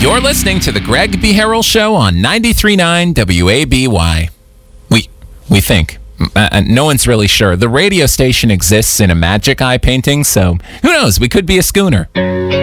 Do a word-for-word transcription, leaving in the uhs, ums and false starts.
You're listening to the Greg B. Harrell Show on ninety-three point nine W A B Y. We, we think. Uh, no one's really sure. The radio station exists in a magic eye painting, so who knows? We could be a schooner.